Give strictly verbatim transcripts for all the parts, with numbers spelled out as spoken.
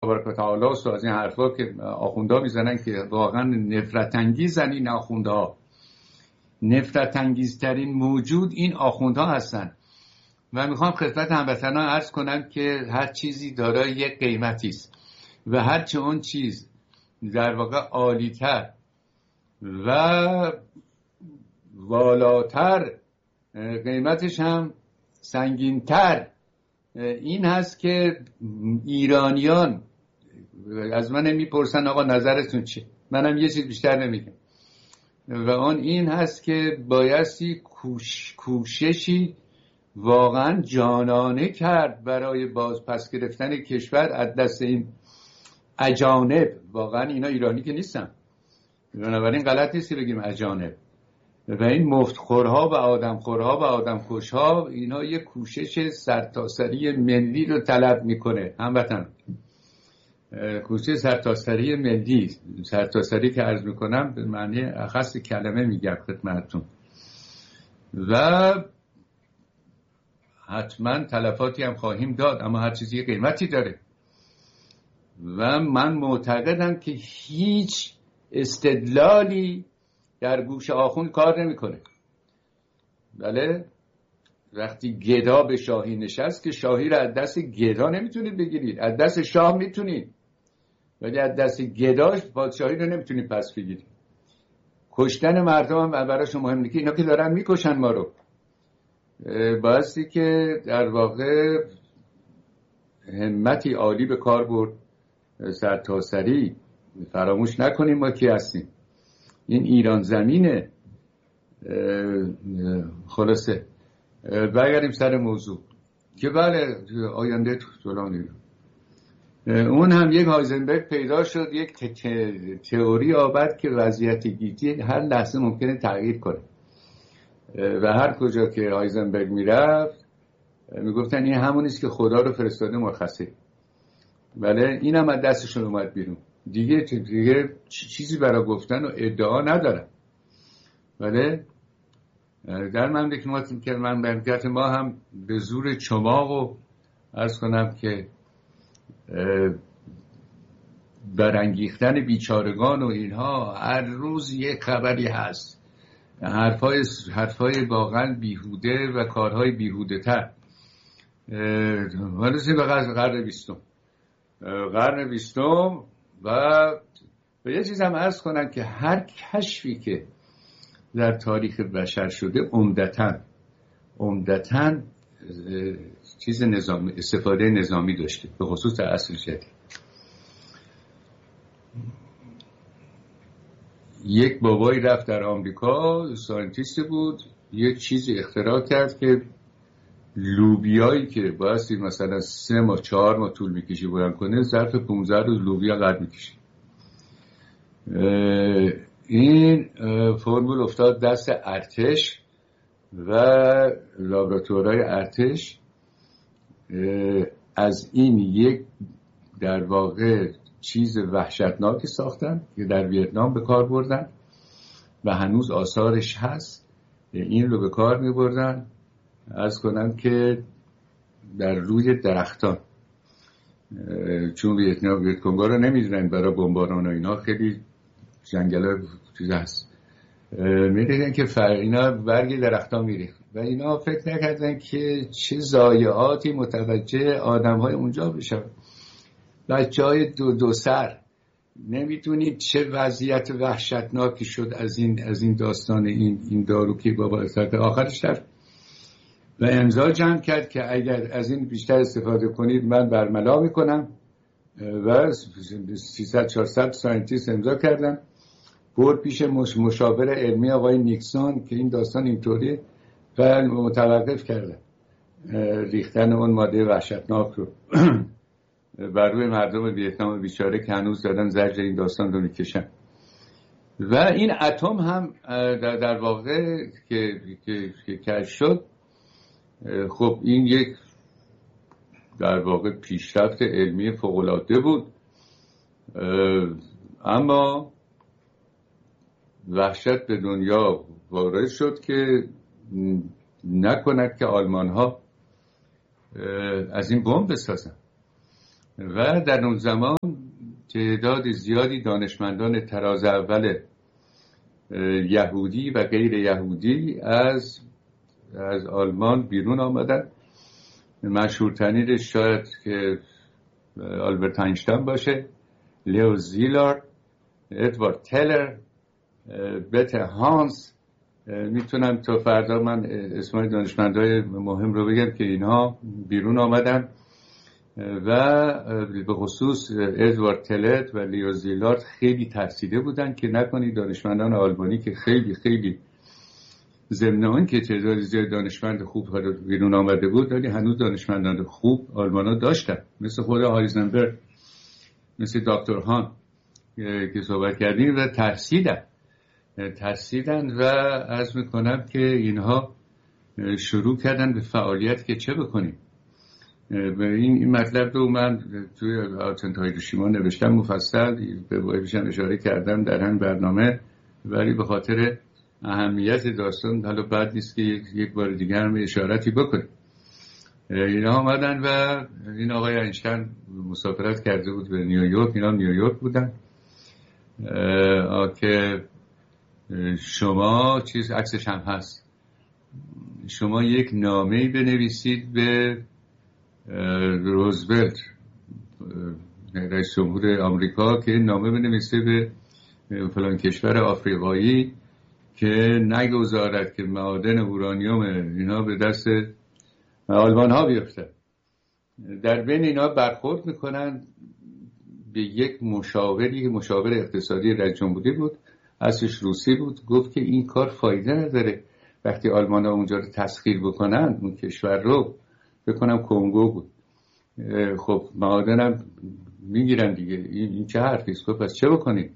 تبارک و تعالی و از این حرفا که آخوندا میزنن که واقعا نفرت انگیزن این آخوندها. نفرت انگیزترین موجود این آخوندها هستن و میخوام خدمت هموطنان عرض کنم که هر چیزی دارای یک قیمتی است و هر چه اون چیز در واقع عالی‌تر و والاتر قیمتش هم سنگین‌تر این هست که ایرانیان از من میپرسن آقا نظرتون چیه؟ منم یه چیز بیشتر نمیگم و آن این هست که بایستی کوش، کوششی واقعا جانانه کرد برای باز پس گرفتن کشور از دست این اجانب. واقعا اینا ایرانی که نیستن، بنابراین غلط نیست که بگیم اجانب و این مفتخورها و آدمخورها و آدمکشها. اینا یه کوشش سرتاسری ملی رو طلب میکنه هموطن، کوشش سرتاسری ملی. سرتاسری که عرض میکنم به معنی اخص کلمه میگم خدمتتون و حتما تلفاتی هم خواهیم داد، اما هر چیزی یه قیمتی داره و من معتقدم که هیچ استدلالی در گوش آخوند کار نمیکنه. بله وقتی گدا به شاهی نشست که شاهی رو از دست گدا نمیتونید بگیرید، از دست شاه میتونید ولی از دست گداش پادشاهی رو نمیتونید پس بگیرید. کشتن مردم هم برایش مهم نیست، اینا که دارن میکشن ما رو. بایستی که در واقع همتی عالی به کار برد، سرتاسری. فراموش نکنیم ما کی هستیم، این ایران زمینه. خلاصه برگردیم سر موضوع که بله آینده طولانی. اون هم یک هایزنبرگ پیدا شد، یک تئوری آورد که وضعیت گیتی هر لحظه ممکنه تغییر کنه و هر کجا که هایزنبرگ میرفت میگفتن این همونیست که خدا رو فرستاده مرخصی. بله این هم از دستشون اومد بیرون، دیگه دیگه چیزی برای گفتن و ادعا ندارم. بله در مملکت که من مملکت ما هم به زور چماق و عرض کنم که برانگیختن بیچارگان و اینها هر روز یک خبری هست، حرفای حرفای واقعا بیهوده و کارهای بیهوده تر. ولسی به قرن بیستم قرن بیستم و به یه چیز هم عرض کنم که هر کشفی که در تاریخ بشر شده عمدتاً عمدتاً چیز نظامی، استفاده نظامی داشته، به خصوص در عصر جدید. یک بابایی رفت در آمریکا، ساینتیست بود، یک چیزی اختراع کرد که لوبیایی که بایستی مثلا سه ماه چهار ماه طول میکشی بلند کنه، ظرف پونزده روز لوبیا قد میکشی. این فرمول افتاد دست ارتش و لابراتوارهای ارتش از این یک در واقع چیز وحشتناکی ساختن که در ویتنام به کار بردن و هنوز آثارش هست. این رو به کار می بردن از کنم که در روی درختان، چون ویتنام ویتکونگا رو نمیدونن برای بمباران و اینا خیلی جنگل ها چیز هست، میدونن که فر اینا برگ درختان میره و اینا فکر نکردن که چه ضایعاتی متوجه آدم های اونجا بشن. بچه های دو دو سر نمیدونید چه وضعیت وحشتناکی شد از این از این داستان این این دارو که بابا استاد آخرش در و امضا جمع کرد که اگر از این بیشتر استفاده کنید من برملا میکنم و سیصد چهارصد ساینتیست امضا کردن. برد پیش مشاور علمی آقای نیکسون که این داستان اینطوری و متوقف کردن ریختن اون ماده وحشتناک رو بر روی مردم ویتنام بیچاره که هنوز دادن زجر این داستان رو میکشن. و این اتم هم در, در واقع که که که کشف شد، خب این یک در واقع پیشرفت علمی فوق‌العاده بود، اما وحشت به دنیا وارد شد که نکند که آلمان ها از این بمب بسازن و در اون زمان تعداد زیادی دانشمندان تراز اول یهودی و غیر یهودی از از آلمان بیرون آمدن. مشهورترینش شاید که آلبرت اینشتین باشه، لیو زیلار، ادوارد تلر، بته هانس. میتونم تا فردا من اسمای دانشمندای مهم رو بگم که اینها بیرون آمدن و به خصوص ادوارد تلر و لیو زیلار خیلی ترسیده بودن که نکنی دانشمندان آلمانی که خیلی خیلی ضمن اون که تعداد زیاد دانشمند خوب بیرون آمده بود، ولی هنوز دانشمندان خوب آلمان‌ها داشتن، مثل خود هایزنبرگ، مثل دکتر هان که صحبت کردیم، و ترسیدن ترسیدن و عرض میکنم که اینها شروع کردن به فعالیت که چه بکنیم. به این این مطلب رو من توی آتنت هیروشیما نوشتم مفصل، به وایبشم اشاره کردم در هم برنامه، ولی به خاطر اهمیت داستان حالا بعد نیست که یک, یک بار دیگه هم اشارتی بکنیم. اینا آمدن و این آقای اینشتین مسافرت کرده بود به نیویورک، اینا نیویورک بودن که شما چیز عکسش هم هست، شما یک نامه‌ای بنویسید به روزولت رئیس جمهور آمریکا که نامه بنویسه به فلان کشور آفریقایی که نگذارد که معادن اورانیوم اینا به دست آلمان ها بیفته. در بین اینا برخورد میکنن به یک مشاوری، مشاور اقتصادی رئیس جمهوری بود، اصلش روسی بود، گفت که این کار فایده نداره وقتی آلمان ها اونجا رو تسخیر بکنن اون کشور رو، بکنم کنگو بود، خب معادنم میگیرن دیگه، این, این چه حرفیست؟ گفت پس چه بکنیم؟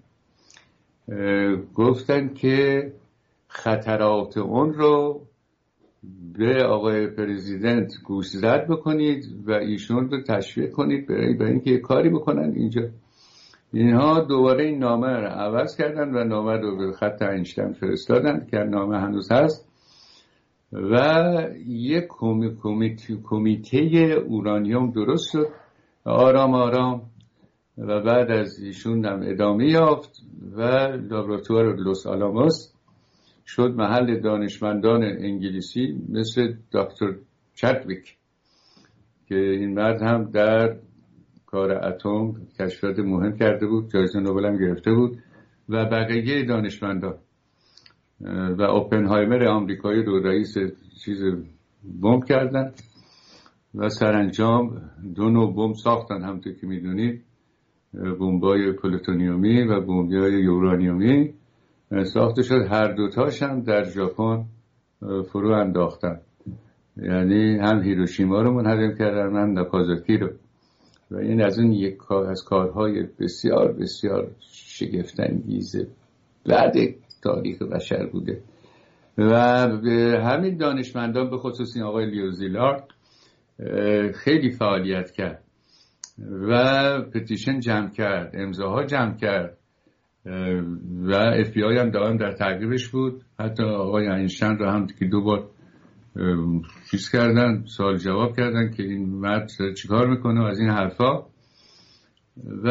گفتن که خطرات اون رو به آقای پرزیدنت گوشزد بکنید و ایشون رو تشویق کنید برای اینکه کاری بکنن اینجا. اینها دوباره این نامه رو عوض کردن و نامه رو به خط اینشتین فرستادن که نامه هنوز هست و یک کمیته, کمیته اورانیوم درست شد آرام آرام و بعد از ایشون هم ادامه یافت و لابراتوار لوس آلاموس شد محل دانشمندان انگلیسی مثل دکتر چادویک که این مرد هم در کار اتم کشفیات مهم کرده بود، جایزه نوبل هم گرفته بود و بقیه دانشمندان و اوپنهایمر آمریکایی رو رئیس چیز بمب کردن و سرانجام دو نوع بمب ساختن، همونطور که میدونید بمبای پلوتونیومی و بمبای یورانیومی ساخته شد. هر دوتاش هم در ژاپن فرو انداختن، یعنی هم هیروشیما رو منهدم کردن هم ناکازاکی رو، و این از اون یک کار از کارهای بسیار بسیار شگفت‌انگیز بعد تاریخ بشر بوده. و همین دانشمندان به خصوص این آقای لیو زیلار خیلی فعالیت کرد و پتیشن جمع کرد، امضاها جمع کرد و اف بی آی هم دائم در تعقیبش بود. حتی آقای اینشتین رو هم که دو بار چیز کردن، سوال جواب کردن که این مرد چیکار میکنه از این حرفا، و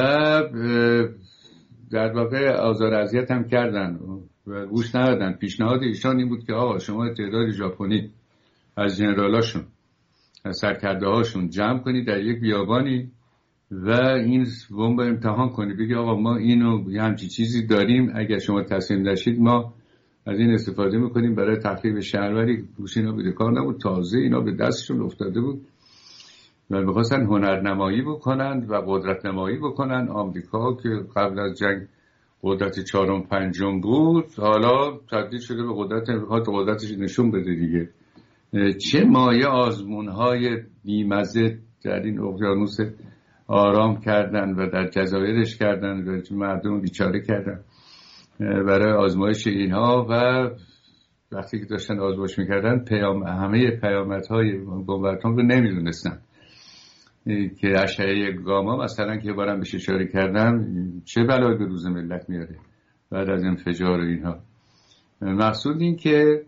در واقع آزار اذیت هم کردن و گوش ندادن. پیشنهاد ایشان این بود که آقا شما تعداد ژاپنی از جنرالاشون از سرکرده هاشون جمع کنید در یک بیابانی و این بمب امتحان کنید، بگی آقا ما اینو یه همچی چیزی داریم، اگر شما تسلیم نشید ما از این استفاده میکنیم برای تخریب شهر. ولی گوش اینا به کار نبود، تازه اینا به دستشون افتاده بود و میخواستن هنرنمایی بکنن و قدرت نمایی بکنن. آمریکا که قبل از جنگ قدرت چهارم پنجم بود، حالا تبدیل شده به قدرت، میخواد قدرتش نشون بده دیگه. چه مایه آزمونهای بیمزه در این اقیانوس آرام کردن و در جزایرش کردن و مردم بیچاره کردن برای آزمایش اینها. و وقتی که داشتن آزمایش میکردن پیام همه پیامدهای بمباران رو نمیدونستن که اشعه گاما مثلا که بارم بهش اشاره کردم چه بلایی به روز ملت میاره بعد از انفجار و اینها. مقصود این که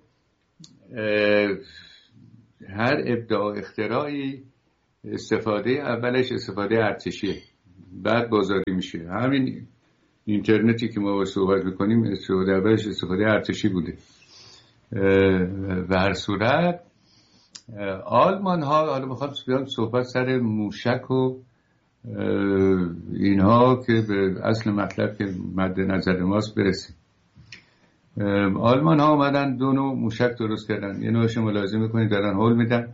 هر ابداع اختراعی استفاده اولش استفاده ارتشیه، بعد بازاری میشه. همین اینترنتی که ما با صحبت میکنیم استفاده اولش استفاده ارتشی بوده. به هر صورت آلمان ها، حالا میخوام صحبت سر موشک و اینها که به اصل مطلب که مد نظر ماست برسیم. آلمان ها آمدن دو نوع موشک درست کردن. یه نوعش ملاحظه میکنید دارن هول میدن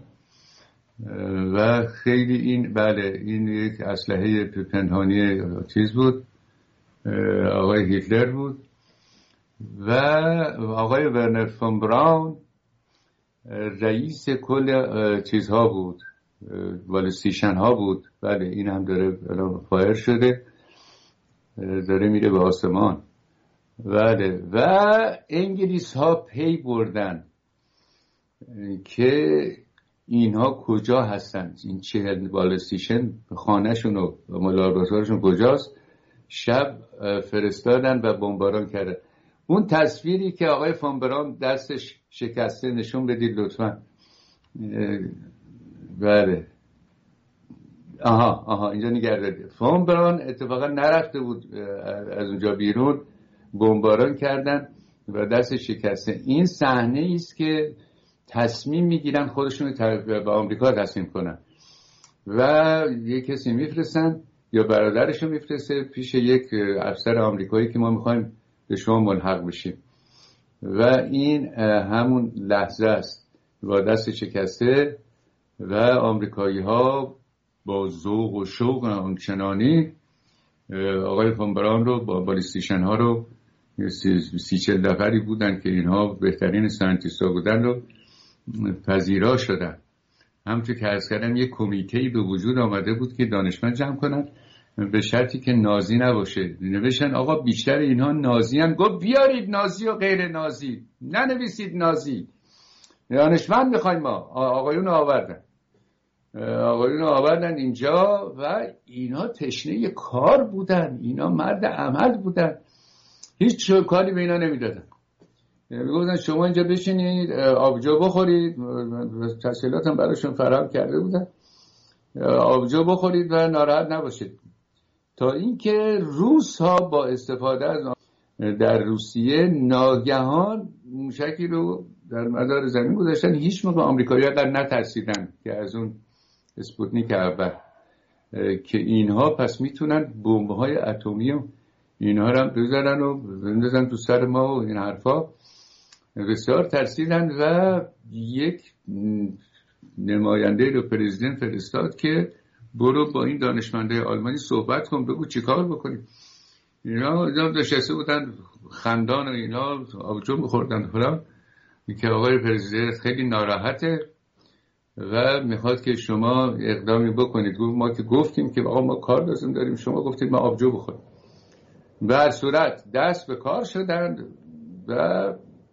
و خیلی این بله این یک اسلحه پنهانی چیز بود، آقای هیتلر بود و آقای ورنر فون براون رئیس کل چیزها بود، بالستیشن ها بود. بله این هم داره فایر شده، داره میره به آسمان. بله و انگلیس ها پی بردن که اینها کجا هستن، این چهل بالستیشن خانهشون و لابراتوارشون کجاست. شب فرستادن و بمباران کردن. اون تصویری که آقای فون براون دستش شکسته نشون بدید لطفا. بله آها آها اینجا نگردید. فون براون اتفاقا نرفته بود از اونجا بیرون، بمباران کردن و دستش شکسته. این صحنه است که تصمیم میگیرن خودشون به آمریکا تسلیم کنن و یک کسی میفرستن یا برادرشو میفرسته پیش یک افسر آمریکایی که ما میخوایم به شما ملحق بشیم و این همون لحظه است با دست شکسته و آمریکایی ها با ذوق و شوق آنچنانی آقای فون براون رو با بالستیشن ها رو سی چل نفری بودن که اینها بهترین ساینتیست ها بودن رو پذیرا شدن. همونطور که عرض کردم یک کمیته‌ای به وجود آمده بود که دانشمند جمع کنن به شرطی که نازی نباشه. نوشتن آقا بیشتر اینها نازی هم، گفت بیارید نازی و غیر نازی، ننویسید نازی، دانشمند میخوایم ما. آقایون آوردن آقایون آوردن اینجا و اینا تشنه کار بودن، اینا مرد عمل بودن، هیچ کاری به اینا نمیدادن. میگفتن شما اینجا بشینید آبجو بخورید، تسهیلات هم براشون فراهم کرده بودن، آبجو بخورید و ناراحت نباشید. تا اینکه روس ها با استفاده از در روسیه ناگهان موشکی رو در مدار زمین گذاشتن. هیچ موقع آمریکایی ها در نترسیدن که از اون اسپوتنیک اول که اینها پس میتونن بمب‌های اتمی و اینها رو هم بزنن و بندازن تو سر ما و این حرفا. بسیار ترسیدن و یک نماینده رو پرزیدنت فرستاد که برو با این دانشمنده آلمانی صحبت کن، بگو چی کار بکنیم. اینا نشسته بودن خندان و اینا آبجو می‌خوردن فلان، که آقای پرزیدنت خیلی ناراحته و میخواد که شما اقدامی بکنید. گفت ما که گفتیم که آقا ما کار لازم داریم، شما گفتید ما آبجو بخوریم. به هر صورت دست به کار شدن و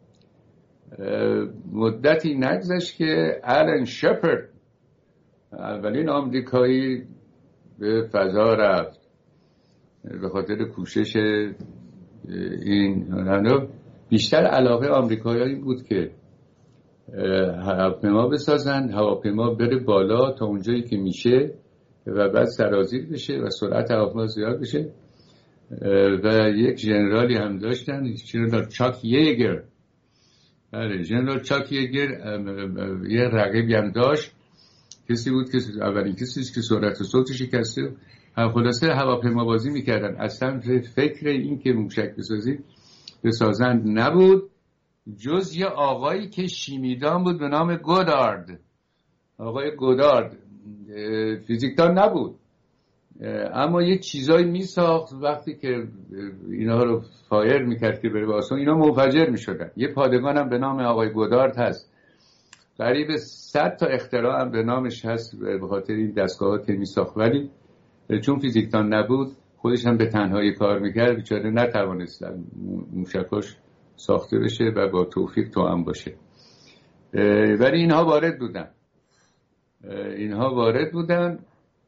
مدتی نگذشت که آلن شپرد اولین آمریکایی به فضا رفت به خاطر کوشش این. بیشتر علاقه آمریکایی بود که هواپیما بسازن، هواپیما بره بالا تا اونجایی که میشه و بعد سرازیر بشه و سرعت هواپیما زیاد بشه. و یک جنرالی هم داشتن، جنرال چاک یگر. بله جنرال چاک یگر یه رقیبی هم داشت، کسی بود که اولین کسی که سرعت صوت شکسته. هم خلاصه هواپیما بازی میکردن. اصلا فکر این که موشک بسازی بسازن نبود، جز یه آقایی که شیمیدان بود به نام گودارد. آقای گودارد فیزیکدان نبود اما یه چیزایی میساخت. وقتی که اینا رو فایر میکرد که بره به آسمان، اینا منفجر میشدن. یه پادگان هم به نام آقای گودارد هست، قریب صد تا اختراع هم به نامش هست به خاطر این دستگاهات که میساخت. ولی چون فیزیکدان نبود خودش هم به تنهایی کار میکرد، بیچاره نتوانست موشکاش ساخته بشه و با توفیق توأم باشه. ولی اینها وارد بودن اینها وارد بودن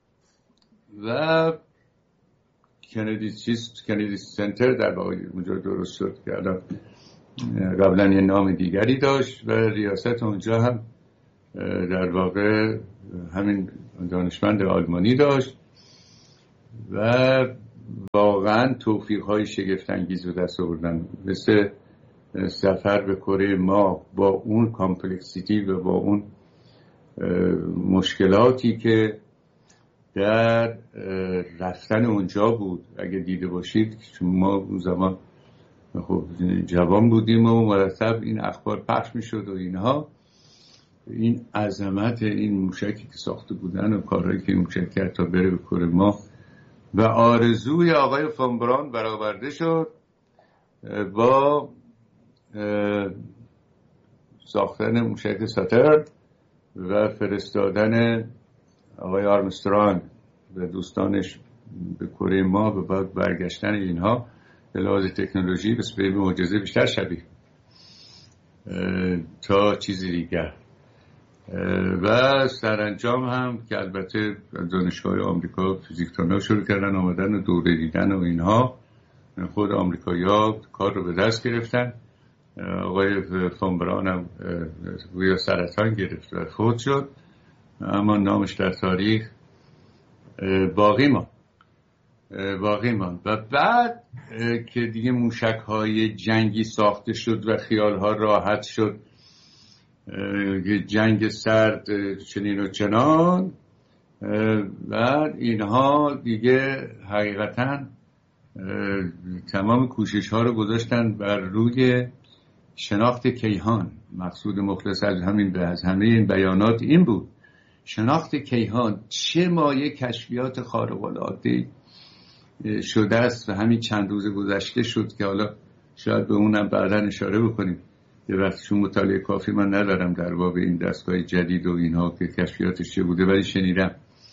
و کندی چیز کندی سنتر در واقع اونجا درست شد که الان قبلا یه نام دیگری داشت و ریاست اونجا هم در واقع همین دانشمند آلمانی داشت و واقعا توفیق‌های شگفت‌انگیز به دست آوردن، مثل سفر به کره ماه با اون کامپلکسیتی و با اون مشکلاتی که در رفتن اونجا بود. اگه دیده باشید چون ما اون زمان خب جوان بودیم و مرتب این اخبار پخش میشد و اینها، این عظمت این موشکی که ساخته بودن و کارهایی که این موشک کرد تا بره به کره ماه و آرزوی آقای فون بران برآورده شد با ساختن موشک ساترن و فرستادن آقای آرمسترانگ و دوستانش به کره ماه و بعد برگشتن اینها به لحاظ تکنولوژی به معجزه بیشتر شبیه تا چیزی دیگر. و سرانجام هم که البته دانشگاه آمریکا فیزیکدان‌ها شروع کردن آمدن و دوره دیدن و اینها، خود آمریکایی‌ها کار رو به دست گرفتن. آقای فون بران هم گویا سرطان گرفت و فوت شد، اما نامش در تاریخ باقی ماند باقی ماند و بعد که دیگه موشک‌های جنگی ساخته شد و خیال‌ها راحت شد، جنگ سرد چنین و چنان، و اینها دیگه حقیقتاً تمام کوشش ها رو گذاشتن بر روی شناخت کیهان. مقصود مخلص از همین از همه این بیانات این بود، شناخت کیهان چه مایه کشفیات خارق العاده شده است و همین چند روز گذشته شد که حالا شاید به اونم بعداً اشاره بکنیم. یه وقت چون مطالعه کافی من ندارم در باب این دستگاه جدید و اینها که کشفیاتش چه بوده، ولی شنیدم.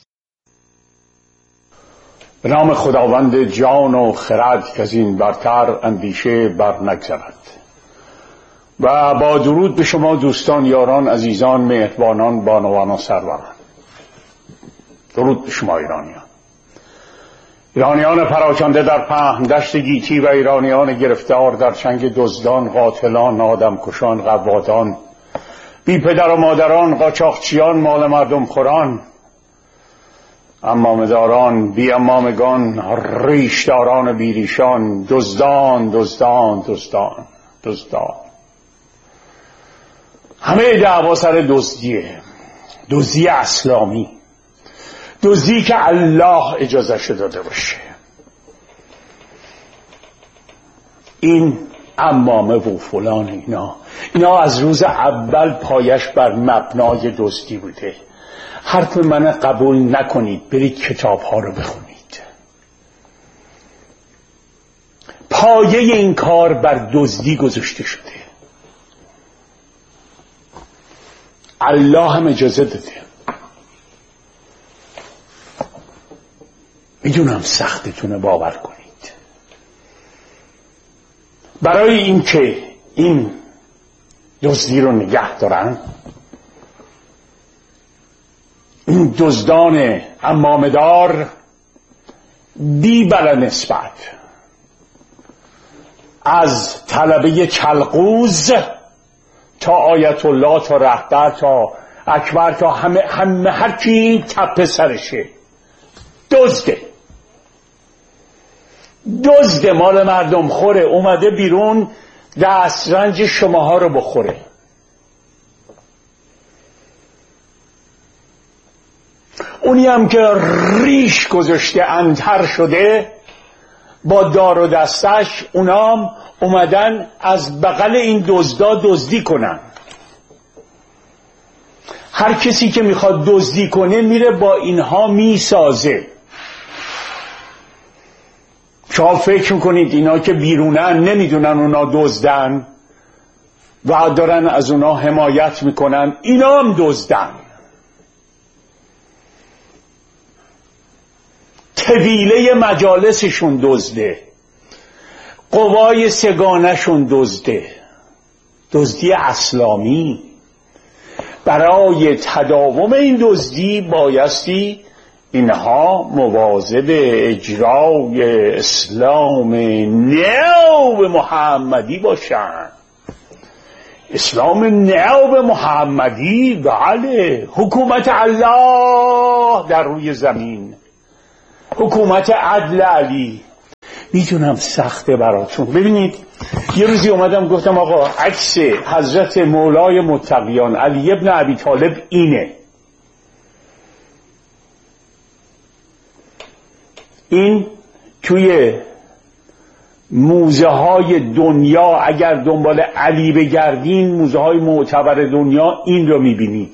به نام خداوند جان و خرد که از این برتر اندیشه بر نگذرد. و با درود به شما دوستان، یاران، عزیزان، مهربانان، بانوان و سروران. درود به شما ایرانیان، ایرانیان پراکنده در پهن دشت گیتی و ایرانیان گرفتار در چنگ دزدان، قاتلان، آدمکشان، قوادان، بی پدر و مادران، قاچاقچیان، مال مردم خوران، امامداران، بی امامگان، ریشداران بی ریشان، دزدان دزدان دزدان دزدان. همه دعوا سر دزدیه، دزدی اسلامی، دزدی که الله اجازهش داده باشه. این امامه و فلان اینا اینا از روز اول پایش بر مبنای دزدی بوده. حرف من قبول نکنید، برید کتاب ها رو بخونید. پایه این کار بر دزدی گذاشته شده. الله هم اجازه داده. میدونم سختتونه باور کنید. برای این که این دزدی رو نگه دارن، این دزدان امامدار بی بلا نسبت از طلبه چلقوز تا آیت الله تا رهبر تا اکبر تا همه همه هر کی تپه سرشه دزده دزده مال مردم خوره، اومده بیرون دسترنج شماها رو بخوره. اونی هم که ریش گذاشته انتر شده با دار و دستش، اونام اومدن از بغل این دزدا دزدی کنن. هر کسی که میخواد دزدی کنه میره با اینها میسازه. شما فکر میکنید اینا که بیرونن نمیدونن اونا دزدن و دارن از اونا حمایت میکنن؟ اینا هم دزدن. طویله مجالسشون دزده، قوای سگانشون دزده. دزدی اسلامی. برای تداوم این دزدی بایستی اینها مواظب اجرای اسلام نو محمدی باشن. اسلام نو محمدی، بله، حکومت الله در روی زمین. حکومت عدل علی. میدونم سخته براتون. ببینید یه روزی اومدم گفتم آقا عکس حضرت مولای متقیان علی ابن ابی طالب اینه، این توی موزه های دنیا اگر دنبال علی بگردین، موزه های معتبر دنیا این رو میبینید.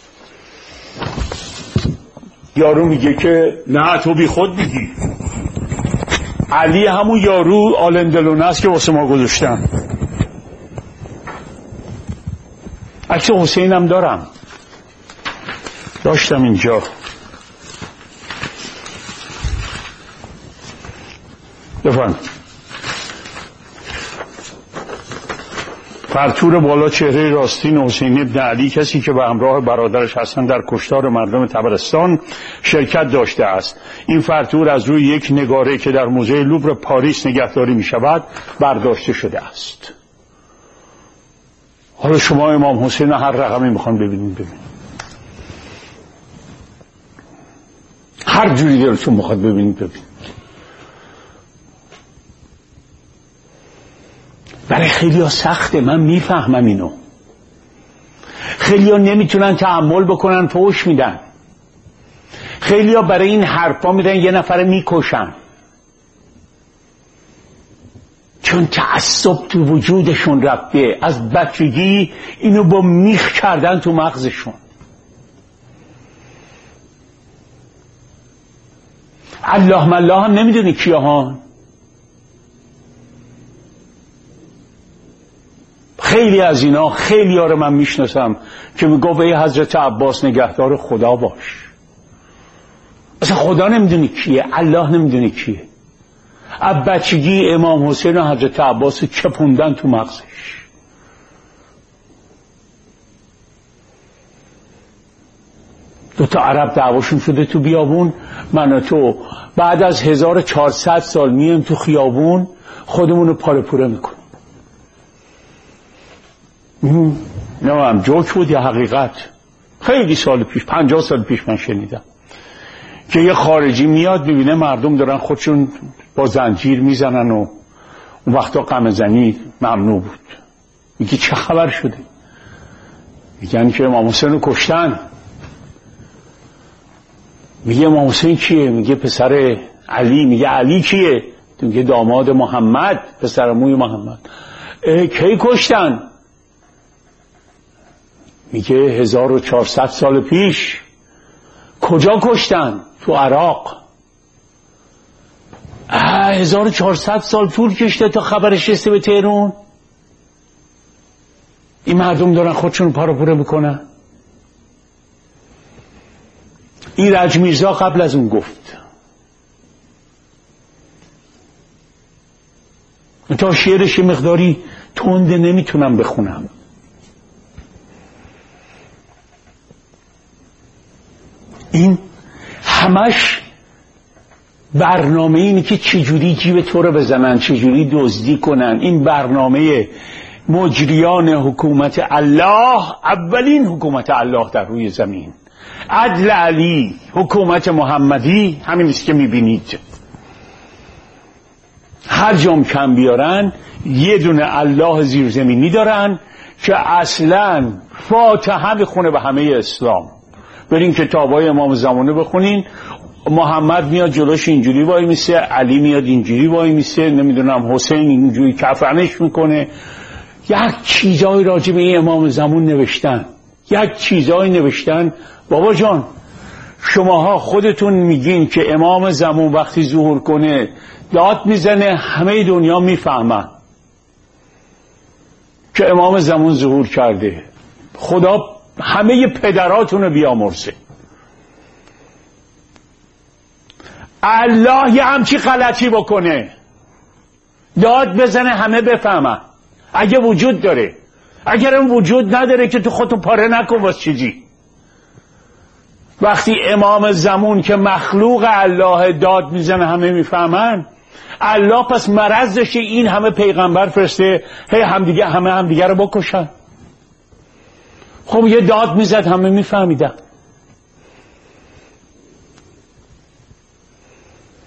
یارو میگه که نه تو بی خود میگی، علی همون یارو آلندلونه است که واسه ما گذاشتن. عکس حسین هم دارم، داشتم اینجا. بفرم فرتور بالا چهره راستین حسین ابن علی، کسی که به همراه برادرش حسن در کشتار مردم طبرستان شرکت داشته است. این فرتور از روی یک نگاره که در موزه لوور پاریس نگهداری می شود برداشته شده است. حالا شما امام حسین هر رقمی میخوان ببینید ببینید، هر جوری دلتون میخواد ببینید ببینید. برای خیلی ها سخته، من میفهمم اینو. خیلی ها نمیتونن تحمل بکنن، فحش میدن. خیلی ها برای این حرفا میرن یه نفر میکشن، چون تعصب تو وجودشون رفته. از بچگی اینو با میخ کردن تو مغزشون. الله مالله هم نمیدونی کیا ها. خیلی از اینا، خیلی ها رو من میشناسم که میگو ای حضرت عباس نگهدار خدا باش. اصلا خدا نمیدونی کیه، الله نمیدونی کیه. از بچگی امام حسین و حضرت عباس چپوندن تو مغزش. دو تا عرب دعواشون شده تو بیابون، من و تو بعد از هزار و چهارصد سال میایم تو خیابون خودمون رو پاره پوره میکنیم. نه هم جوک بود یا حقیقت. خیلی سال پیش، پنجاه سال پیش من شنیدم که یه خارجی میاد میبینه مردم دارن خودشون با زنجیر میزنن و اون وقتا قمه زنی ممنوع بود. میگه چه خبر شده؟ میگن که امام حسین رو کشتن. میگه امام حسین کیه؟ میگه پسر علی. میگه علی کیه؟ میگه داماد محمد، پسر موی محمد. کی کشتن؟ میگه هزار و چهارصد سال پیش. کجا کشتن؟ تو عراق. هزار و چهارصد سال طول کشته تا خبرش رسه به تهران. این مردم دارن خودشون پاره پوره میکنن. ایرج میرزا قبل از اون گفت، تا شعرش مقداری تنده نمیتونم بخونم. این همش برنامه اینه که چجوری جیب تو رو بزنن، چجوری دزدی کنن. این برنامه مجریان حکومت الله، اولین حکومت الله در روی زمین، عدل علی، حکومت محمدی، همین است که میبینید. هر جام کم بیارن یه دونه الله زیرزمینی دارن که اصلا فاتحه میخونه به همه اسلام. برین کتابای امام زمانه بخونین، محمد میاد جلوش اینجوری وای میسه، علی میاد اینجوری وای میسه، نمیدونم حسین اینجوری کفنش میکنه. یک چیزای راجع به این امام زمان نوشتن، یک چیزای نوشتن. بابا جان شماها خودتون میگین که امام زمان وقتی ظهور کنه داد میزنه، همه دنیا میفهمن که امام زمان ظهور کرده. خدا همه پدراتون رو بیامرزه. الله یه همچی غلطی بکنه داد بزنه همه بفهمن، اگه وجود داره. اگر اون وجود نداره که تو خودتو پاره نکن واسه چیزی. وقتی امام زمان که مخلوق الله داد میزنه همه میفهمن، الله پس مرض داشته این همه پیغمبر فرسته هی همدیگه همه همدیگه رو بکشن. خب یه داد میزد همه میفهمیدن.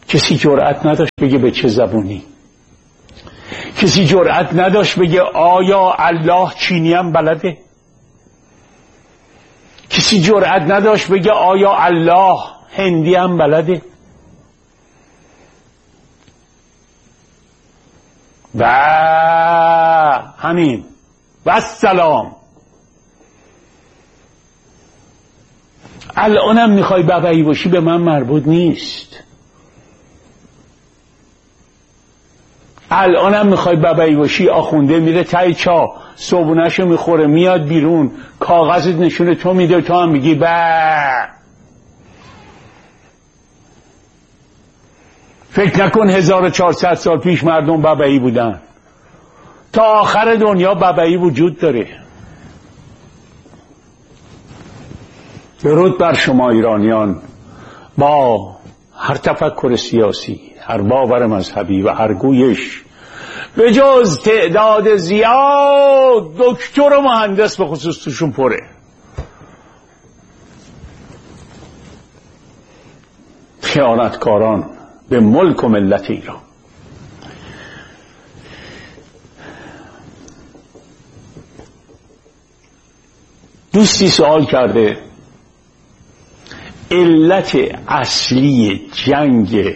کسی جرأت نداشت بگه به چه زبونی. کسی جرأت نداشت بگه آیا الله چینی هم بلده. کسی جرأت نداشت بگه آیا الله هندی هم بلده. و همین و سلام. الانم میخوای بابایی باشی به من مربوط نیست. الانم میخوای بابایی باشی آخونده میره تای چا صبونهشو میخوره میاد بیرون کاغذت نشونه تو میده تو هم میگی با. فکر نکن هزار و چهارصد سال پیش مردم بابایی بودن. تا آخر دنیا بابایی وجود داره. درود بر شما ایرانیان با هر تفکر سیاسی، هر باور مذهبی و هر گویش به جز تعداد زیاد دکتر و مهندس به خصوص توشون پره. خیانتکاران به ملک و ملت ایران. دوستی سوال کرده علت اصلی جنگ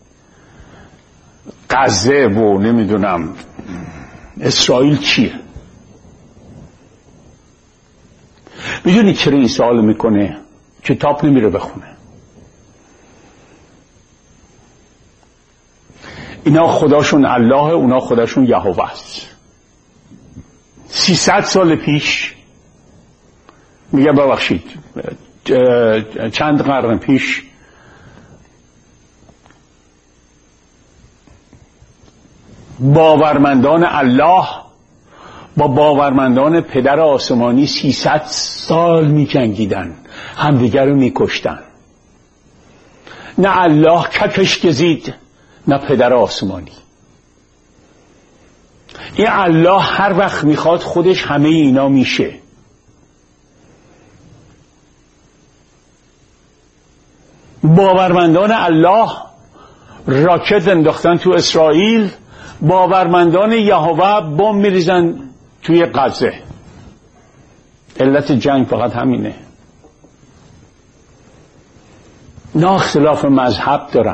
غزه و نمیدونم اسرائیل چیه؟ میدونی چرا این سوال میکنه؟ کتاب نمیره بخونه. اینا خداشون الله، اونا خداشون یهوه است. سیصد سال پیش میگه ببخشید چند قرن پیش باورمندان الله با باورمندان پدر آسمانی سیصد سال می جنگیدن، همدیگر رو می کشتن. نه الله ککش گزید نه پدر آسمانی. این الله هر وقت میخواد خودش همه اینا میشه. باورمندان الله راکت انداختن تو اسرائیل، باورمندان یهوه بمب میریزن توی غزه. علت جنگ فقط همینه. نه اختلاف مذهب دارن.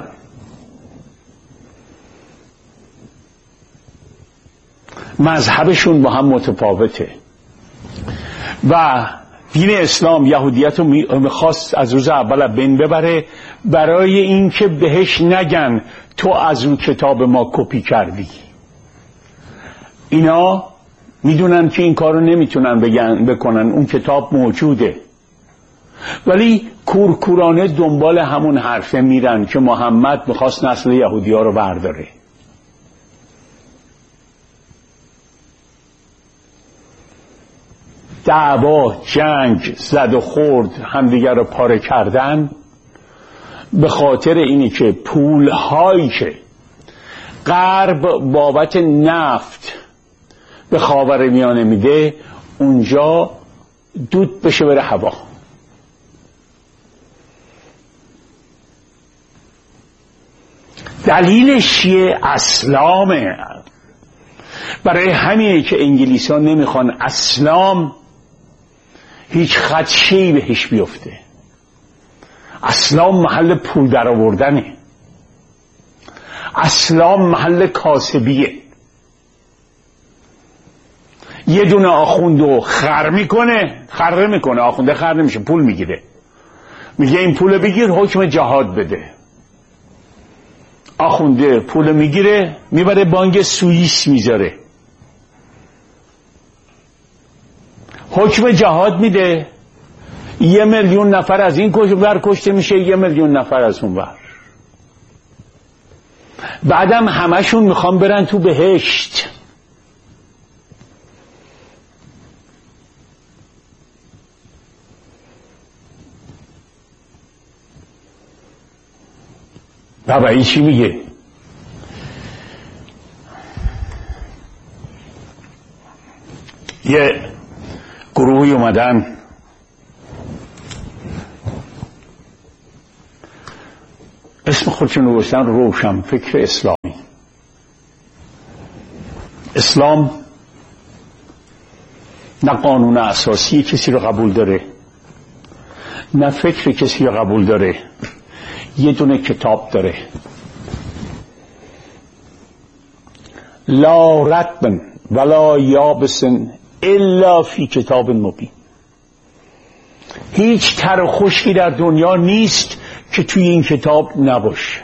مذهبشون با هم متفاوته و دین اسلام یهودیت رو میخواست از روز اول بین ببره برای اینکه بهش نگن تو از اون کتاب ما کپی کردی. اینا میدونن که این کارو نمیتونن بگن بکنن، اون کتاب موجوده، ولی کورکورانه دنبال همون حرفه میرن که محمد میخواست نسل یهودی ها رو برداره. دعوا، جنگ، زد و خورد، همدیگر رو پاره کردن به خاطر اینی که پولهایی که غرب بابت نفت به خاورمیانه میده اونجا دود بشه بره هوا. دلیلش چیه؟ اسلامه. برای همینه که انگلیس ها نمیخوان اسلام هیچ خدشه‌ای بهش بیفته. اسلام محل پول در آوردنه. اسلام محل کاسبیه. یه دونه آخوندو خر میکنه، خر میکنه، آخونده خر نمیشه، پول میگیره، میگه این پول بگیر حکم جهاد بده. آخونده پول میگیره میبره بانک سوئیس میذاره، حکم جهاد میده، یه میلیون نفر از این ور کشته میشه، یه میلیون نفر از اون ور. بعدم همشون میخوان برن تو بهشت. بابا این چی میگه؟ یه گروهی اومدن اسم خودشون رو گذاشتن روشن فکر اسلامی. اسلام نه قانون اساسی کسی رو قبول داره، نه فکر کسی رو قبول داره، یه دونه کتاب داره. لا رطب ولا یابس الا فی کتاب مبین. هیچ تر و خشکی در دنیا نیست که توی این کتاب نباشه.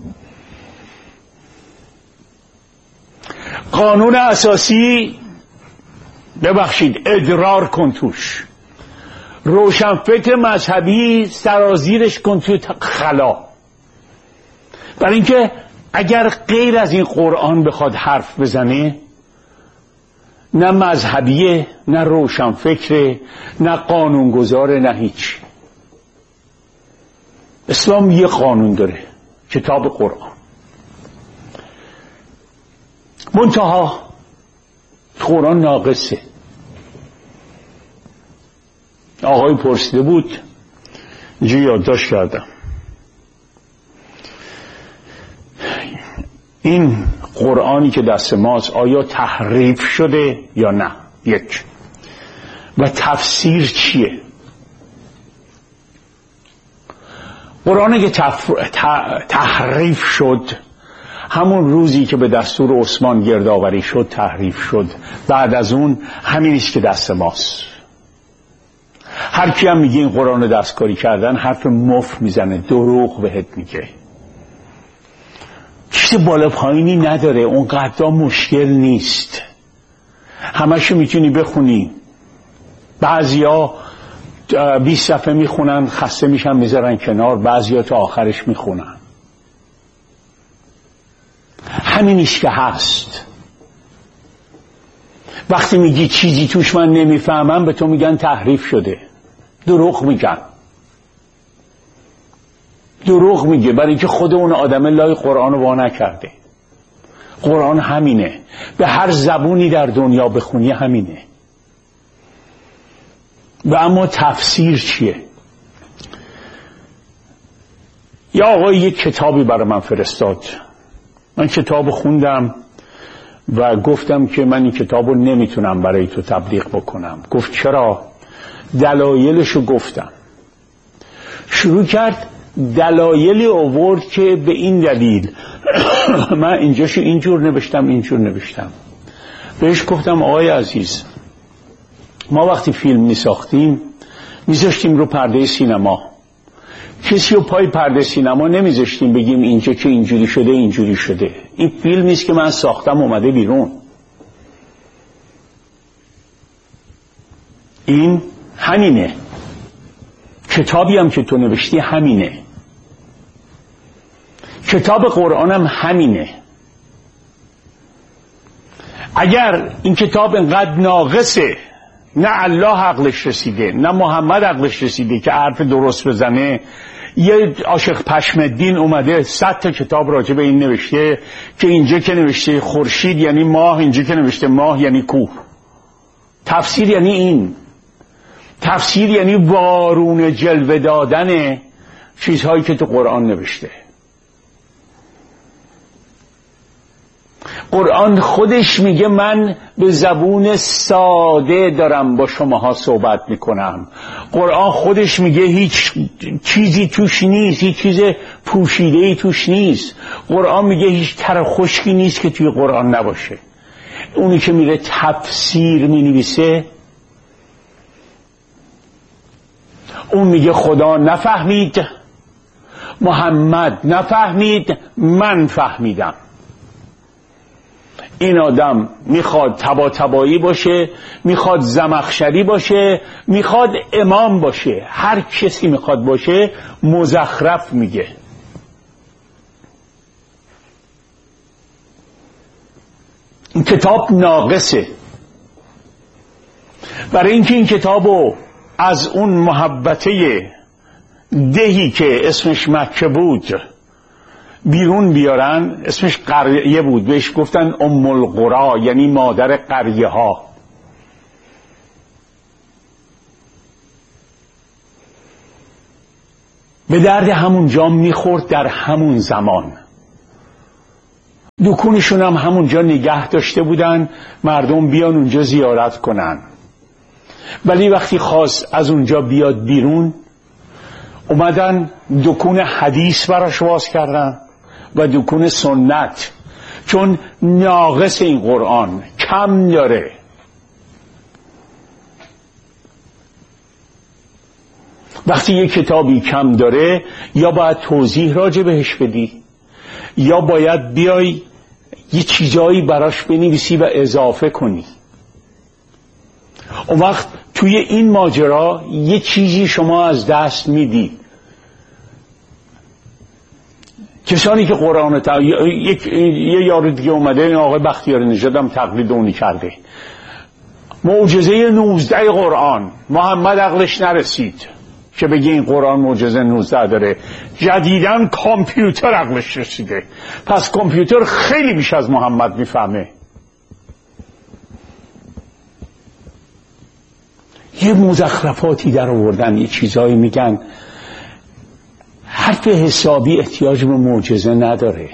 قانون اساسی ببخشید ادرار کن توش، روشنفکر مذهبی سرازیرش کن توی خلا. برای اینکه اگر غیر از این قرآن بخواد حرف بزنه، نه مذهبیه، نه روشنفکره، نه قانونگذاره، نه هیچ. اسلام یه قانون داره، کتاب قرآن. منتها قرآن ناقصه. آقای پرسیده بود، اینجا یادداشت کردم، این قرآنی که دست ماست آیا تحریف شده یا نه؟ یک. و تفسیر چیه؟ قرآنی که تف... تحریف شد همون روزی که به دستور عثمان گردآوری شد تحریف شد. بعد از اون همینیست که دست ماست. هر کی هم میگه این قرآن دستکاری کردن حرف مفت میزنه، دروغ بهت میگه. چیز بالا پایینی نداره، اونقدر مشکل نیست، همشو میتونی بخونی. بعضیا بیست صفحه میخونن خسته میشن میذارن کنار، بعضیا تا آخرش میخونن. همینیش که هست. وقتی میگی چیزی توش من نمیفهمم، به تو میگن تحریف شده. دروغ میگن، دروغ میگه، برای اینکه خود اون آدم لای قرآن رو وا نکرده. قرآن همینه، به هر زبونی در دنیا بخونی همینه. و اما تفسیر چیه؟ یا آقای یک کتابی برای من فرستاد، من کتاب خوندم و گفتم که من این کتاب رو نمیتونم برای تو تبلیغ بکنم. گفت چرا؟ دلایلشو گفتم. شروع کرد دلایلی آورد که به این دلیل من اینجاشو اینجور نوشتم اینجور نوشتم. بهش گفتم آقای عزیز، ما وقتی فیلم می ساختیم میذاشتیم رو پرده سینما، کسی رو پای پرده سینما نمیذاشتیم بگیم اینجا که اینجوری شده اینجوری شده. این فیلم نیست که من ساختم اومده بیرون. این همینه، کتابی هم که تو نوشتی همینه، کتاب قرآن هم همینه. اگر این کتاب انقدر ناقصه، نه الله عقلش رسیده نه محمد عقلش رسیده که حرف درست بزنه، یه عاشق پشمالدین اومده صد تا کتاب راجع به این نوشته که اینجا که نوشته خورشید یعنی ماه، اینجا که نوشته ماه یعنی کوه. تفسیر یعنی این. تفسیر یعنی وارون جلوه دادن چیزهایی که تو قرآن نوشته. قرآن خودش میگه من به زبون ساده دارم با شماها صحبت میکنم. قرآن خودش میگه هیچ چیزی توش نیست، هیچ چیز پوشیده‌ای توش نیست. قرآن میگه هیچ تر خشکی نیست که توی قرآن نباشه. اونی که میره تفسیر مینویسه، اون میگه خدا نفهمید، محمد نفهمید، من فهمیدم. این آدم میخواد تبا تبایی باشه، میخواد زمخشری باشه، میخواد امام باشه، هر کسی میخواد باشه مزخرف میگه. این کتاب ناقصه. برای اینکه این کتابو از اون محبته دهی که اسمش مکه بود بیرون بیارن، اسمش قریه بود، بهش گفتن ام القرا، یعنی مادر قریه ها. به درد همون جا میخورد در همون زمان. دکونشون هم همونجا نگه داشته بودن مردم بیان اونجا زیارت کنن. ولی وقتی خواست از اونجا بیاد بیرون، اومدن دکون حدیث براش باز کردن و دکون سنت، چون ناقص این قرآن، کم داره. وقتی یک کتابی کم داره یا باید توضیح راجع بهش بدی یا باید بیای یه چیزایی براش بنویسی و اضافه کنی. اون وقت توی این ماجرا یه چیزی شما از دست میدی. کسانی که قرآن تا... یک... یه یارو دیگه اومده، این آقای بختیار نژاد هم تقلید اونی کرده. معجزه نوزده قرآن، محمد عقلش نرسید که بگه این قرآن معجزه نوزده داره. جدیداً کامپیوتر عقلش رسیده، پس کامپیوتر خیلی بیش از محمد میفهمه. یه مزخرفاتی در آوردن، یه چیزایی میگن. حرف حسابی احتیاج به معجزه نداره.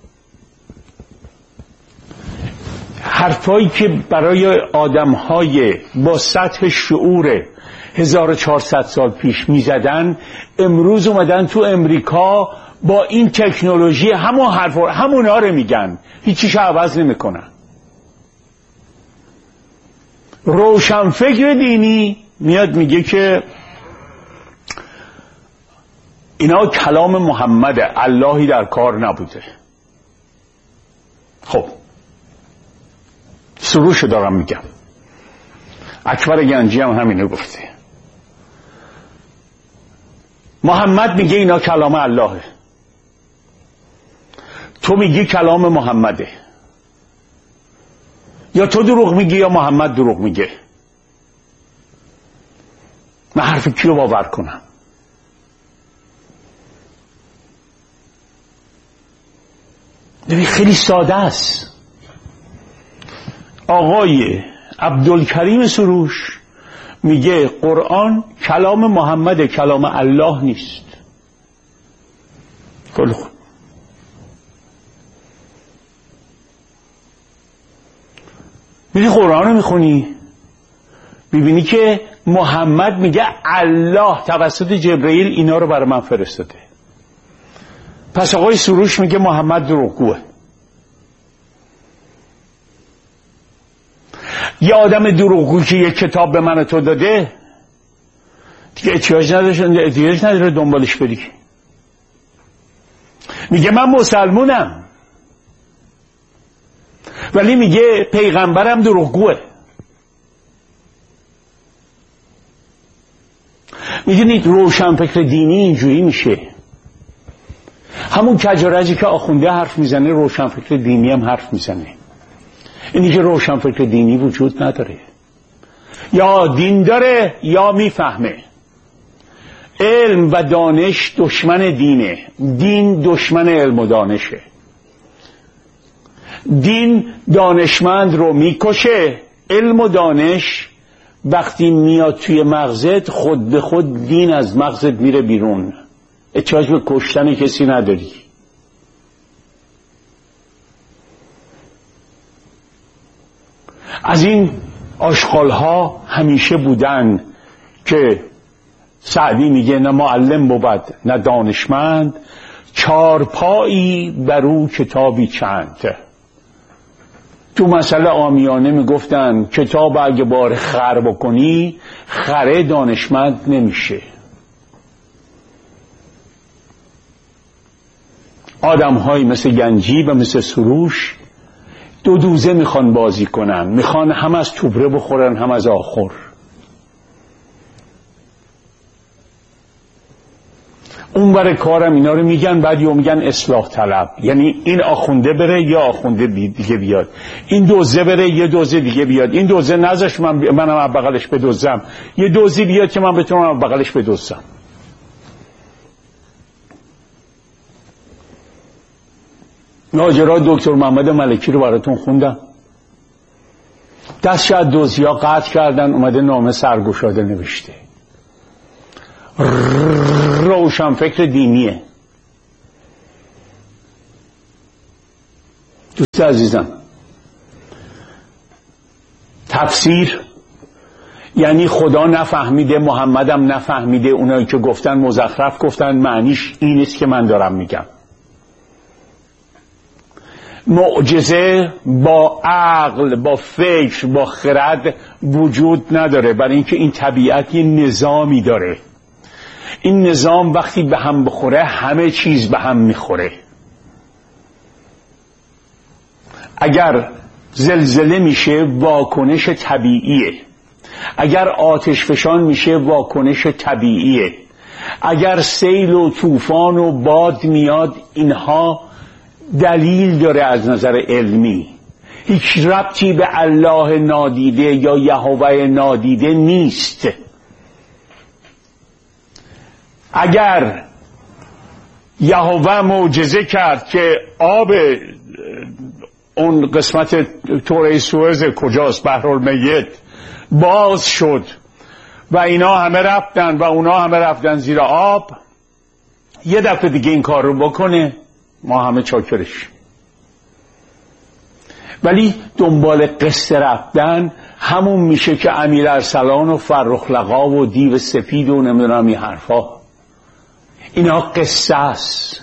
حرفایی که برای آدمهای با سطح شعور هزار و چهارصد سال پیش میزدن، امروز اومدن تو امریکا با این تکنولوژی همون حرف همونا رو میگن، هیچیش عوض نمیکنن. روشنفکر دینی میاد میگه که اینا کلام محمده، اللهی در کار نبوده. خب سروش دارم میگم، اکبر گنجی هم همینو گفته. محمد میگه اینا کلام اللهه، تو میگی کلام محمده. یا تو دروغ میگی یا محمد دروغ میگه. من حرف کیو باور کنم؟ ببین خیلی ساده است. آقای عبدالکریم سروش میگه قرآن کلام محمد، کلام الله نیست. خیلی خوب. میری قرآن رو میخونی میبینی که محمد میگه الله توسط جبرئیل اینا رو برای من فرستاده. پس آقای سروش میگه محمد دروغگوه. یه آدم دروغگو که یه کتاب به من تو داده دیگه احتیاج نداره احتیاج نداره دنبالش بری. میگه من مسلمونم ولی میگه پیغمبرم دروغگوه. میدونید روشنفکر دینی اینجوری میشه. همون کجارجی که آخونده حرف میزنه روشنفکر دینی هم حرف میزنه. اینی که روشنفکر دینی وجود نداره، یا دین داره یا میفهمه. علم و دانش دشمن دینه، دین دشمن علم و دانشه. دین دانشمند رو میکشه، علم و دانش وقتی میاد توی مغزت خود به خود دین از مغزت میره بیرون. احتیاج به کشتن کسی نداری. از این آشغالها همیشه بودن که سعدی میگه نه معلم بود نه دانشمند، چارپایی برو کتابی چند. تو مسئله عامیانه میگفتن کتاب اگه بار خر بکنی خره دانشمند نمیشه. آدم هایی مثل گنجی و مثل سروش دو دوزه میخوان بازی کنن، میخوان هم از توبره بخورن هم از آخر. اون برای کارم اینا رو میگن، بعد یا میگن اصلاح طلب، یعنی این آخونده بره یا آخونده دیگه بیاد، این دوزه بره یه دوزه دیگه بیاد، این دوزه نذاش من منم از بغلش بدوزم، یه دوزی بیاد که من بتونم از بغلش بدوزم. ماجرای دکتر محمد ملکی رو براتون خوندم. دستش از دزدیا قطع کردن، اومده نامه سرگشاده نوشته. روشنفکر دینیه. دوست عزیزم، تفسیر یعنی خدا نفهمیده، محمدم نفهمیده، اونایی که گفتن مزخرف گفتن، معنیش این است که من دارم میگم. معجزه با عقل، با فکر، با خرد وجود نداره، برای اینکه این طبیعت یه نظامی داره. این نظام وقتی به هم بخوره همه چیز به هم میخوره. اگر زلزله میشه واکنش طبیعیه، اگر آتش فشان میشه واکنش طبیعیه، اگر سیل و طوفان و باد میاد اینها دلیل داره از نظر علمی. هیچ ربطی به الله نادیده یا یهوه نادیده نیست. اگر یهوه معجزه کرد که آب اون قسمت توره سوئز کجاست، بحرالمیت، باز شد و اینا همه رفتن و اونا همه رفتن زیر آب، یه دفعه دیگه این کار رو بکنه ما همه چاکرش. ولی دنبال قصه رفتن همون میشه که امیر ارسلان و فرخ لقا و دیو سپید و نمیدونم این حرفا، اینا قصه است.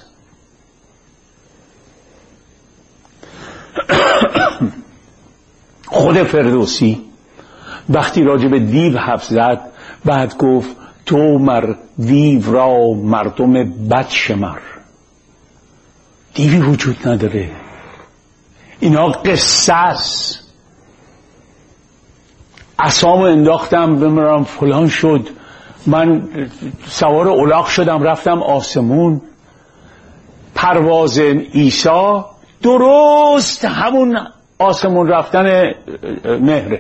خود فردوسی وقتی راجع به دیو حرف زد بعد گفت تو مر دیو را مردم بد شمر. دیوی وجود نداره، اینا قصه است. عصامو انداختم بمیرم فلان شد، من سوار الاغ شدم رفتم آسمون. پرواز عیسی درست همون آسمون رفتن مهره.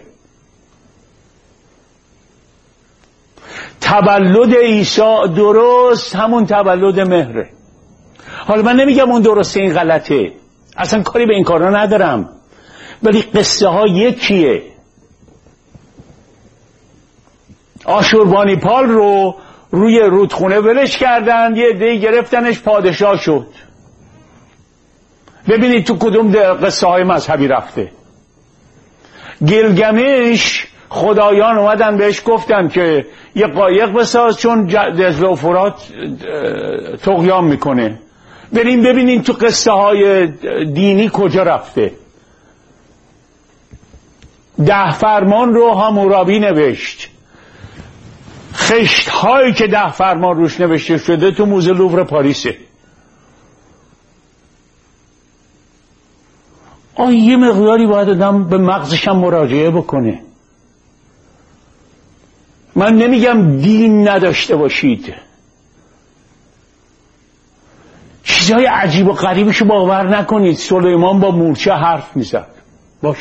تولد عیسی درست همون تولد مهره. حالا من نمیگم اون درسته این غلطه، اصلا کاری به این کارا ندارم، ولی قصه ها یکیه. آشوربانی پال رو روی رودخونه ولش کردن، یه عده گرفتنش پادشاه شد. ببینید تو کدوم قصه های مذهبی رفته. گیلگمش خدایان اومدن بهش گفتن که یه قایق بساز چون دجله و فرات طغیان میکنه. بریم ببینین تو قصه های دینی کجا رفته. ده فرمان رو حمورابی نوشت. خشت هایی که ده فرمان روش نوشته شده تو موزه لوور پاریسه. آن یه مقداری باید آدم به مغزش هم مراجعه بکنه. من نمیگم دین نداشته باشید، چیزهای عجیب و غریبشو باور نکنید. سلیمان با مورچه حرف میزد، باش.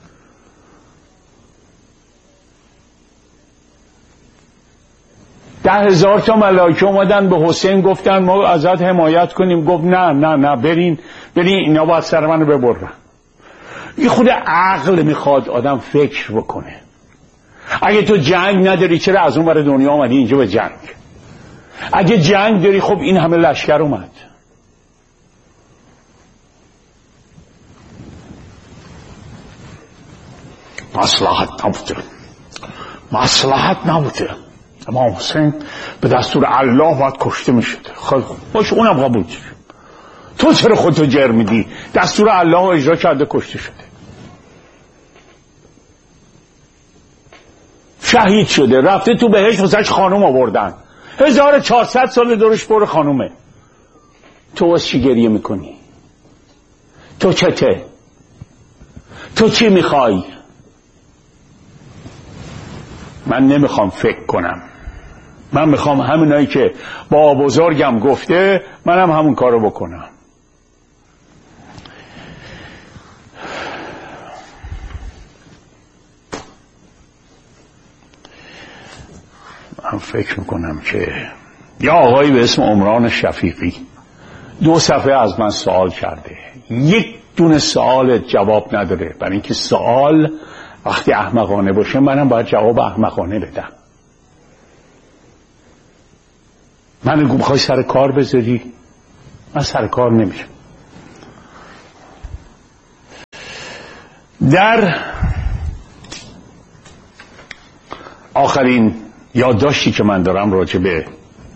ده هزار تا ملائکه اومدن به حسین گفتن ما ازت حمایت کنیم. گفت نه نه نه برین برین اینا باید سر منو ببرن. یه خود عقل میخواد آدم فکر بکنه. اگه تو جنگ نداری چرا از اون ور دنیا آمدی اینجا به جنگ؟ اگه جنگ داری خب این همه لشکر اومد. مصلحت نبوده، مصلحت نبوده. امام حسین به دستور الله باید کشته میشد. خیلی خوب باشه، اونم قبول شد. تو چرا خودتو جر میدی؟ دستور الله رو اجرا کرده کشته شده، شهید شده، رفته تو بهشت واسش خانوم آوردن. هزار و چهارصد سال دورش پر خانومه. تو واسه چی گریه میکنی؟ تو چته؟ تو چی میخوای؟ من نمیخوام فکر کنم، من میخوام همینایی که با بزرگم گفته منم همون کارو بکنم. من فکر میکنم که یا آقایی به اسم عمران شفیقی دو صفحه از من سوال کرده، یک دونه سوال جواب نداره. برای اینکه سوال وقتی احمقانه باشه منم باید جواب احمقانه بدم. من میخوای سر کار بذاری؟ من سر کار نمیشم. در آخرین یادداشتی که من دارم راجع به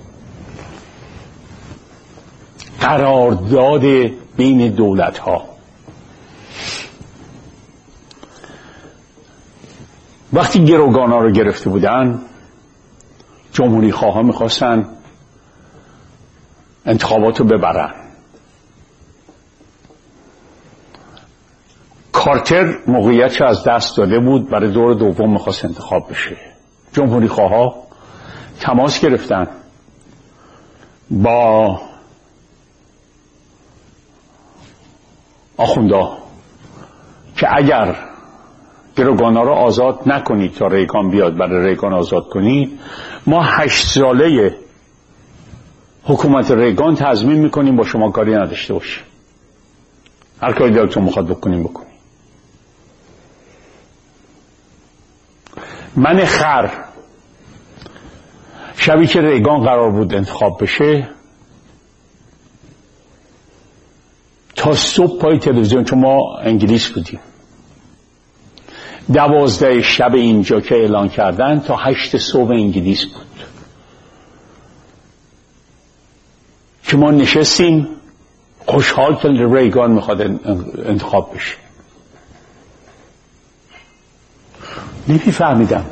قرارداد بین دولت ها، وقتی گروگان ها رو گرفته بودن، جمهوری خواه ها میخواستن انتخابات رو ببرن. کارتر موقعیت رو از دست داده بود، برای دور دوم میخواست انتخاب بشه. جمهوری خواه ها تماس گرفتن با آخوندا که اگر گروگانا رو آزاد نکنید تا ریگان بیاد، برای ریگان آزاد کنید، ما هشت ساله حکومت ریگان تضمین میکنیم با شما کاری نداشته باشیم، هر کاری دلتون میخواد بکنیم بکنیم. من خر شبی که ریگان قرار بود انتخاب بشه، تا صبح پای تلویزیون، چون ما انگلیس بودیم، دوازده شب اینجا که اعلان کردن تا هشت صبح انگلیس بود که ما نشستیم خوشحال که ریگان میخواد انتخاب بشه. نمیفهمیدم.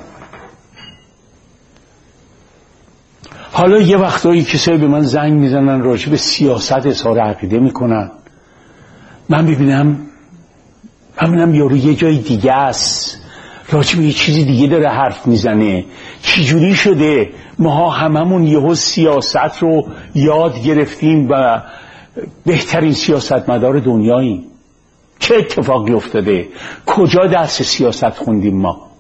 حالا یه وقتایی کسایی به من زنگ میزنن راجع به سیاست اظهار عقیده میکنن، من ببینم من ببینم یارو یه جای دیگه است، راجع به یه چیزی دیگه داره حرف میزنه. چجوری شده ماها هممون یهو سیاست رو یاد گرفتیم و بهترین سیاستمدار دنیاییم؟ چه اتفاقی افتاده؟ کجا درس سیاست خوندیم ما؟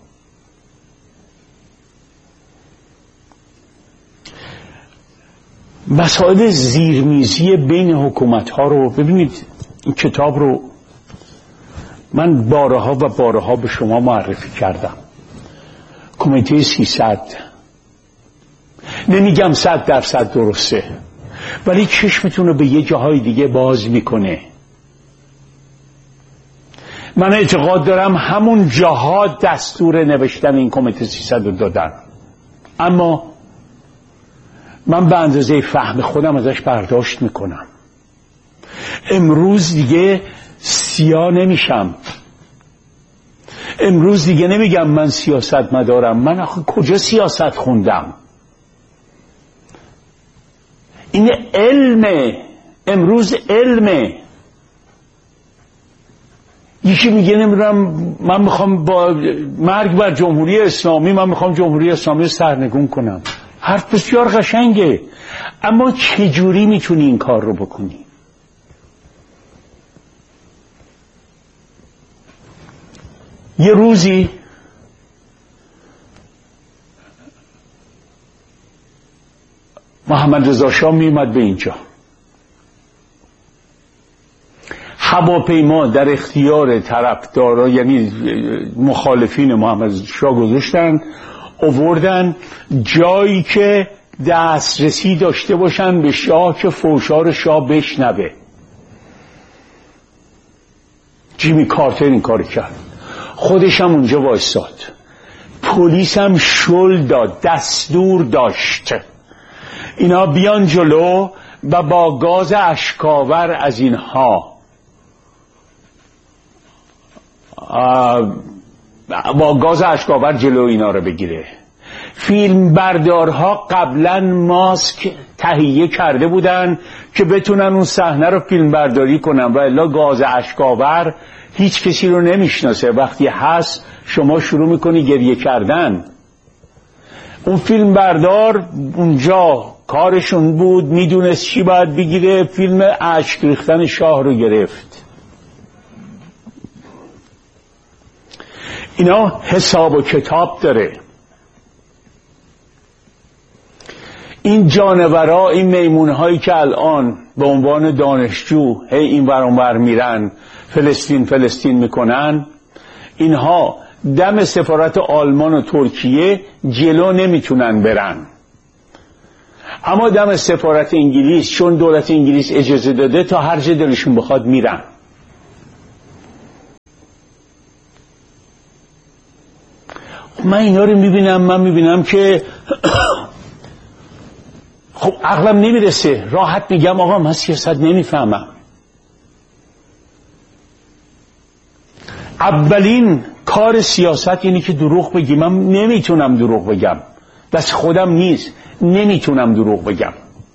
مسائل زیرمیزی بین حکومت ها رو ببینید. این کتاب رو من بارها و بارها به شما معرفی کردم. کمیته سیصد، نمیگم صد درصد درسته، ولی چشمتون رو به یه جاهای دیگه باز میکنه. من اعتقاد دارم همون جاها دستور نوشتن این کمیته سیصد رو دادن، اما من به اندازه فهم خودم ازش برداشت میکنم. امروز دیگه سیاه نمیشم. امروز دیگه نمیگم من سیاست مدارم. من آخه کجا سیاست خوندم؟ این علمه. امروز علمه. یکی میگه نمیدونم من میخوام با مرگ بر جمهوری اسلامی، من میخوام جمهوری اسلامی رو سرنگون کنم. حرف بسیار قشنگه، اما چجوری میتونی این کار رو بکنی؟ یه روزی محمد رضا شاه میومد به اینجا، هواپیما در اختیار طرفدارا یعنی مخالفین محمد رضا شاه گذاشتن، آوردن جایی که دسترسی داشته باشن به شاه که فوشار شاه بشنوه. جیمی کارتر این کار کرد، خودش هم اونجا وایساد، پلیس هم شل داد، دستور داشت اینا بیان جلو و با گاز اشکاور از اینها با گاز اشکاور جلو اینا رو بگیره. فیلم بردارها قبلا ماسک تهیه کرده بودن که بتونن اون صحنه رو فیلم برداری کنن، و الا گاز اشکاور هیچ کسی رو نمیشناسه. وقتی هست شما شروع میکنی گریه کردن. اون فیلم بردار اونجا کارشون بود، میدونست چی باید بگیره، فیلم اشک ریختن شاه رو گرفت. اینا حساب و کتاب داره. این جانورا، این میمونهایی که الان به عنوان دانشجو هی این ور اون ور میرن فلسطین فلسطین میکنن، اینها دم سفارت آلمان و ترکیه جلو نمیتونن برن. اما دم سفارت انگلیس، چون دولت انگلیس اجازه داده، تا هر جا دلشون بخواد میرن. من اینا رو میبینم، من میبینم که خب عقلم نمیرسه. راحت میگم آقا من سیاست نمیفهمم. اولین کار سیاست اینه که دروغ بگی. من نمیتونم دروغ بگم، دست خودم نیست، نمیتونم دروغ بگم.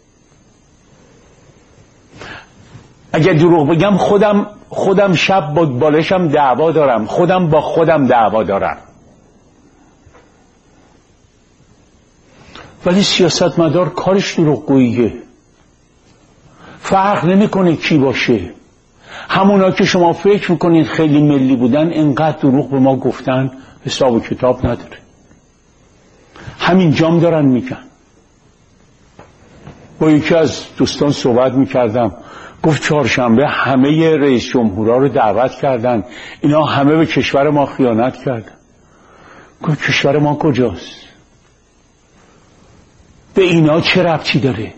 اگر دروغ بگم خودم خودم شب با بالشم دعوا دارم، خودم با خودم دعوا دارم. ولی سیاستمدار کارش دروغگوییه. فرق نمیکنه کی باشه. همونا که شما فکر میکنید خیلی ملی بودن انقدر دروغ به ما گفتن حساب و کتاب نداره. همین جام دارن میگن. با یکی از دوستان صحبت میکردم، گفت چهارشنبه همه رئیس جمهورها رو دعوت کردن، اینا همه به کشور ما خیانت کردن. گفت کشور ما کجاست؟ به اینا چه ربطی داره؟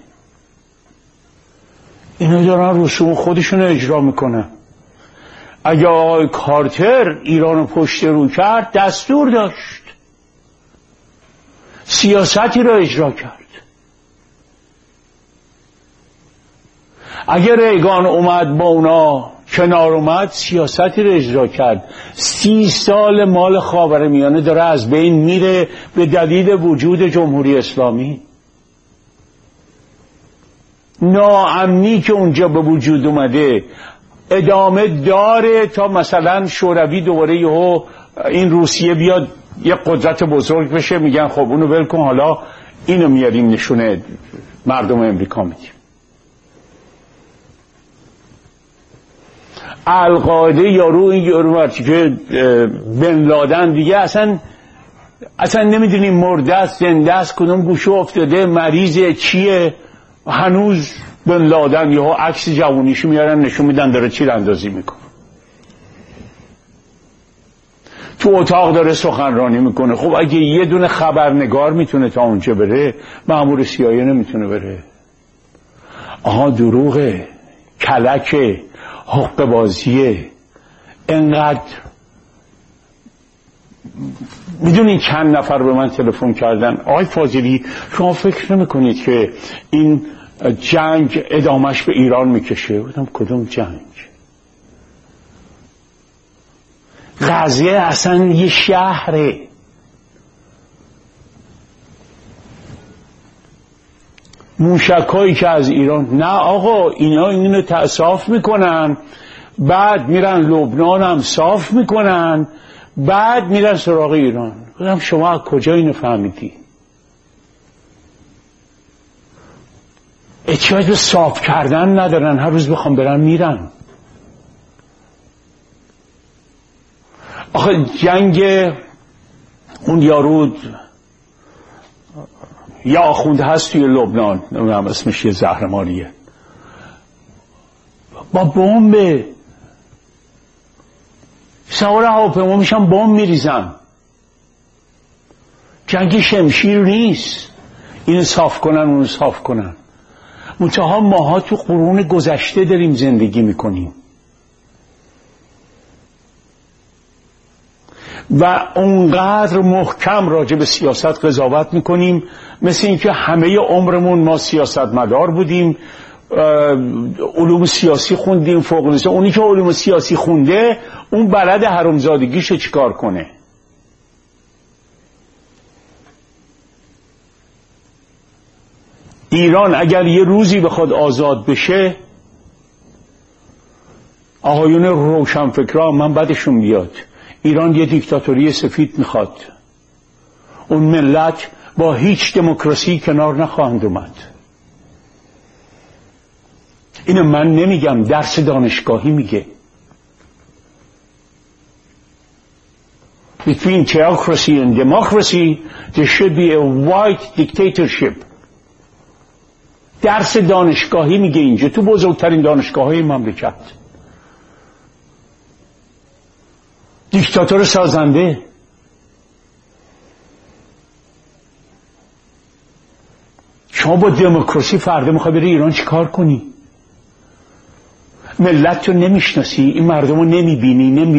اینا دارن رسوم خودشون رو اجرا میکنن. اگه آقای کارتر ایران رو پشت رو کرد، دستور داشت، سیاستی رو اجرا کرد. اگر ریگان اومد با اونا کنار اومد، سیاستی رو اجرا کرد. سی سال مال خاورمیانه داره از بین میره به دلیل وجود جمهوری اسلامی. ناامنی که اونجا به وجود اومده ادامه داره تا مثلا شوروی دوباره یهو این روسیه بیاد یه قدرت بزرگ بشه، میگن خب اونو ول کن، حالا اینو میاریم نشونه مردم امریکا میدیم. القاعده یارو این یارو مرچی که بن لادن دیگه اصلا اصلا نمیدونیم مرده است زنده است، کدوم گوشه افتاده، مریضه، چیه. هنوز بن لادن یهو عکس جوونیشو میارن نشون میدن داره تیراندازی میکنه، تو اتاق داره سخنرانی میکنه. خب اگه یه دونه خبرنگار میتونه تا اونجا بره، مأمور سیایی نمیتونه بره. آها دروغه، کلکه، حق بازیه. انقدر میدونین چند نفر به من تلفن کردن، آقای فاضلی شما فکر نمیکنید که این جنگ ادامش به ایران میکشه؟ بودم کدوم جنگ؟ غزه اصلا یه شهره. موشکایی که از ایران، نه آقا اینا اینو صاف میکنن، بعد میرن لبنان هم صاف میکنن، بعد میرن سراغ ایران. بودم شما از کجا اینو فهمیدی؟ احتیاج به صاف کردن ندارن، هر روز بخوام برن میرن. آخه جنگ اون یارو یا آخونده هست توی لبنان، نمیدونم اسمش یه زهرماریه، با بمب سوار هواپیما میشن بمب میریزن. جنگ شمشیر نیست اینو صاف کنن اونو صاف کنن. منتها ماها تو قرون گذشته داریم زندگی میکنیم و اونقدر محکم راجع به سیاست قضاوت میکنیم مثل اینکه همه عمرمون ما سیاست مدار بودیم، علوم سیاسی خوندیم فوق لیسانس. اونی که علوم سیاسی خونده اون بلد حرامزادگیشو چیکار کنه. ایران اگر یه روزی بخواد آزاد بشه، آقایون روشنفکرا من بدشون بیاد، ایران یه دیکتاتوری سفید میخواد. اون ملت با هیچ دموکراسی کنار نخواهند اومد. اینو من نمیگم، درس دانشگاهی میگه. Between theocracy and democracy there should be a white dictatorship. درس دانشگاهی میگه اینجا تو بزرگترین دانشگاه های مملکت. دیکتاتور سازنده. شما با دموکراسی فردا میخوای بری ایران چیکار کنی؟ ملت رو نمیشناسی، این مردم رو نمیبینی، نمی